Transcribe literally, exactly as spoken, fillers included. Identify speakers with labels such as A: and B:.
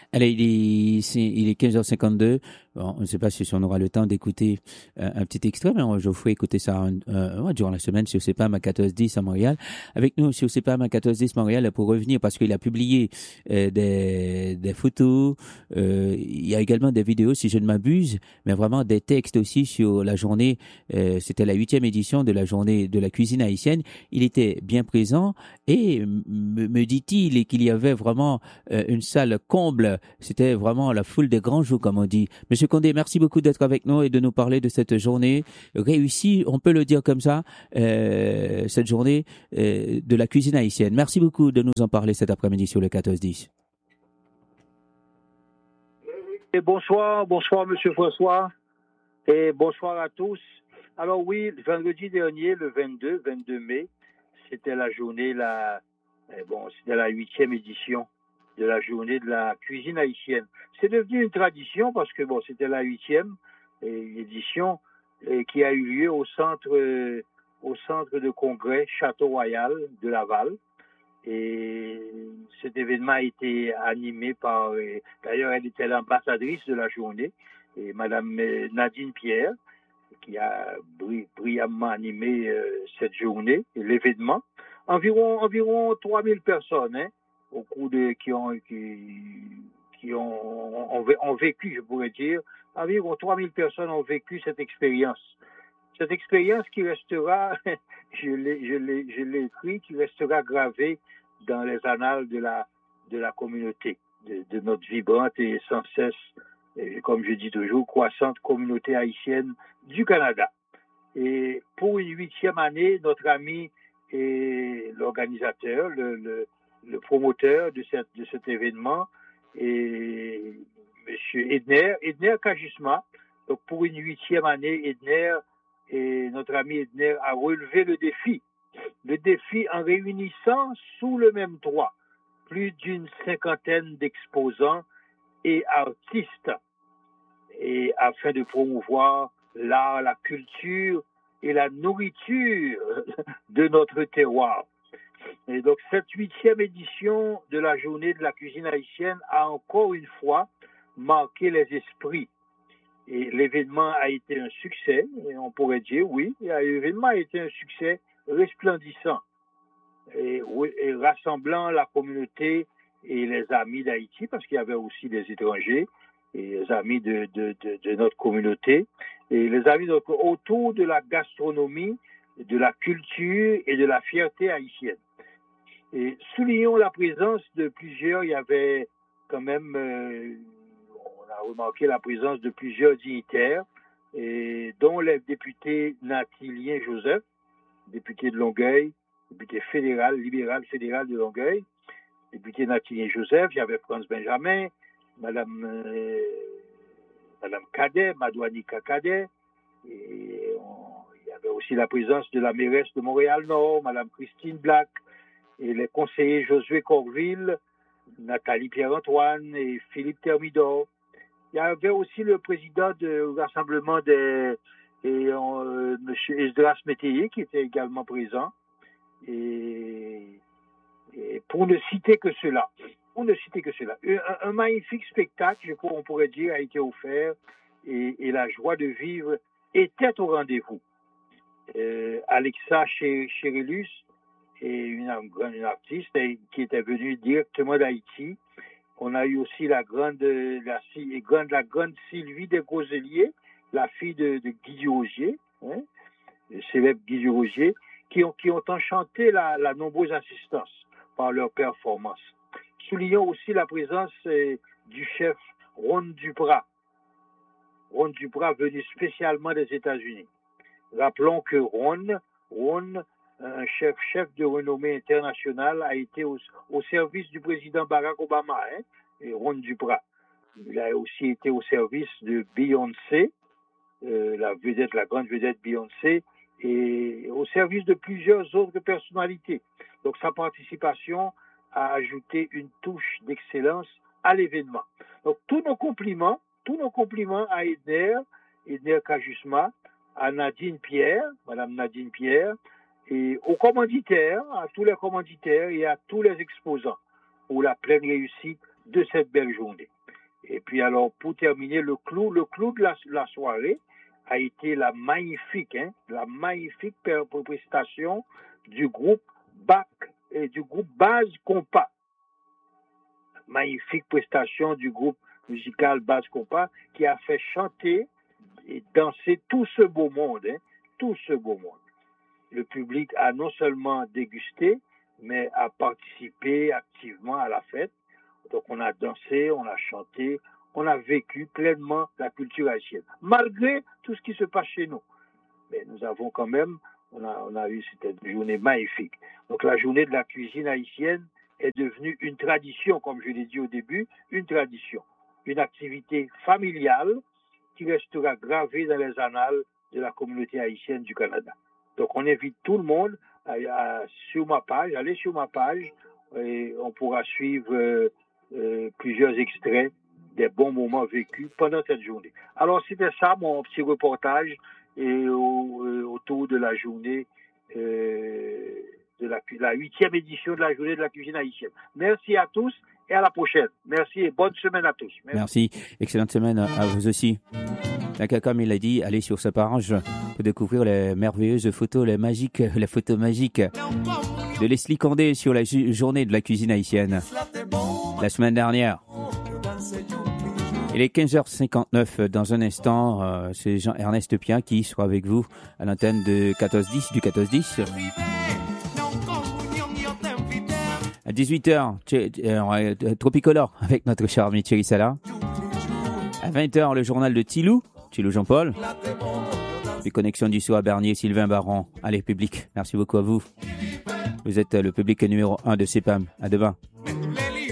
A: Allez, il est, c'est- il est quinze heures cinquante-deux. Bon, on ne sait pas si on aura le temps d'écouter euh, un petit extrait, mais on- je vous ferai écouter ça euh, euh, ouais, durant la semaine sur C P A M à quatorze dix à Montréal. Avec nous sur C P A M à quatorze dix Montréal pour revenir parce qu'il a publié euh, des, des photos. Euh, il y a également des vidéos, si je ne m'abuse, mais vraiment des textes aussi sur la journée. Euh, c'était la huitième édition de la journée de la cuisine haïtienne. Il était bien présent et m- me dit-il qu'il y avait vraiment euh, une salle comble. C'était vraiment la foule des grands jours, comme on dit. Monsieur Condé, merci beaucoup d'être avec nous et de nous parler de cette journée réussie, on peut le dire comme ça, euh, cette journée euh, de la cuisine haïtienne. Merci beaucoup de nous en parler cet après-midi sur le quatorze dix.
B: Et bonsoir, bonsoir Monsieur François, et bonsoir à tous. Alors oui, vendredi dernier, le vingt-deux, vingt-deux mai, c'était la journée, la, eh bon, c'était la huitième édition de la journée de la cuisine haïtienne. C'est devenu une tradition parce que bon, c'était la huitième édition et qui a eu lieu au centre, euh, au centre de congrès Château Royal de Laval. Et cet événement a été animé par, euh, d'ailleurs, elle était l'ambassadrice de la journée, et Madame euh, Nadine Pierre, qui a brillamment animé euh, cette journée, l'événement. Environ, environ trois mille personnes, hein, au cours de, qui ont, qui, qui ont, ont, ont vécu, je pourrais dire, environ trois mille personnes ont vécu cette expérience. Cette expérience qui restera, je l'ai, je l'ai, je l'ai écrit, qui restera gravée dans les annales de la, de la communauté, de, de notre vibrante et sans cesse, et comme je dis toujours, croissante communauté haïtienne du Canada. Et pour une huitième année, notre ami et l'organisateur, le, le, le promoteur de, cette, de cet événement, et M. Edner, Edner Kajusma. Donc pour une huitième année, Edner et notre ami Edner a relevé le défi. Le défi en réunissant sous le même toit plus d'une cinquantaine d'exposants et artistes, et afin de promouvoir l'art, la culture et la nourriture de notre terroir. Et donc cette huitième édition de la journée de la cuisine haïtienne a encore une fois marqué les esprits. Et l'événement a été un succès, et on pourrait dire oui, l'événement a été un succès resplendissant, et, et rassemblant la communauté et les amis d'Haïti, parce qu'il y avait aussi des étrangers, et les amis de, de, de, de notre communauté, et les amis donc, autour de la gastronomie, de la culture et de la fierté haïtienne. Et soulignons la présence de plusieurs, il y avait quand même, euh, on a remarqué la présence de plusieurs dignitaires, et dont le député Nathilien Joseph, député de Longueuil, député fédéral, libéral fédéral de Longueuil, député Nathilien Joseph, il y avait France Benjamin, Madame, euh, Madame Cadet, Madouanika Cadet, et on, il y avait aussi la présence de la mairesse de Montréal-Nord, Madame Christine Black, et les conseillers Josué Corville, Nathalie Pierre-Antoine et Philippe Thermidor. Il y avait aussi le président du rassemblement des et euh, M. Esdras Métayer qui était également présent. Et, et pour ne citer que cela, pour ne citer que cela, un, un magnifique spectacle, je crois, on pourrait dire, a été offert et, et la joie de vivre était au rendez-vous. Euh, Alexa Chérélus et une, une artiste qui était venue directement d'Haïti. On a eu aussi la grande, la, la, la grande Sylvie Desgroseliers, la fille de, de Guy Durogier, hein, le célèbre Guy Durogier, qui ont, qui ont enchanté la, la nombreuse assistance par leur performance. Soulignons aussi la présence euh, du chef Ron Duprat. Ron Duprat venu spécialement des États-Unis. Rappelons que Ron, Ron un chef, chef de renommée internationale, a été au, au service du président Barack Obama, hein, et Ron Duprat. Il a aussi été au service de Beyoncé, euh, la vedette, la grande vedette Beyoncé, et au service de plusieurs autres personnalités. Donc sa participation a ajouté une touche d'excellence à l'événement. Donc tous nos compliments, tous nos compliments à Edner, Edner Kajusma, à Nadine Pierre, Madame Nadine Pierre, et aux commanditaires, à tous les commanditaires et à tous les exposants pour la pleine réussite de cette belle journée. Et puis alors, pour terminer, le clou, le clou de la, la soirée a été la magnifique, hein, la magnifique prestation du groupe Bac et du groupe Base Compas. Magnifique prestation du groupe musical Base Compas qui a fait chanter et danser tout ce beau monde, hein, tout ce beau monde. Le public a non seulement dégusté, mais a participé activement à la fête. Donc on a dansé, on a chanté, on a vécu pleinement la culture haïtienne, malgré tout ce qui se passe chez nous. Mais nous avons quand même, on a, on a eu cette journée magnifique. Donc la journée de la cuisine haïtienne est devenue une tradition, comme je l'ai dit au début, une tradition, une activité familiale qui restera gravée dans les annales de la communauté haïtienne du Canada. Donc on invite tout le monde à, à, sur ma page, aller sur ma page et on pourra suivre euh, euh, plusieurs extraits des bons moments vécus pendant cette journée. Alors c'était ça mon petit reportage et au, euh, autour de la journée euh, de la, la huitième édition de la journée de la cuisine haïtienne. Merci à tous et à la prochaine. Merci et bonne semaine à tous.
A: Merci. Merci. Excellente semaine à vous aussi. Donc, comme il l'a dit, allez sur sa page pour découvrir les merveilleuses photos, les magiques, les photos magiques de Leslie Condé sur la ju- journée de la cuisine haïtienne la semaine dernière. Il est quinze heures cinquante-neuf. Dans un instant, euh, c'est Jean-Ernest Pien qui sera avec vous à l'antenne de quatorze dix, du quatorze dix. À dix-huit heures, euh, Tropicolor avec notre cher ami Thierry Sala. À vingt heures, le journal de Tilou, Tilou Jean-Paul. Les connexions du soir, Bernier, Sylvain Baron. Allez, public, merci beaucoup à vous. Vous êtes le public numéro un de C E P A M. À demain.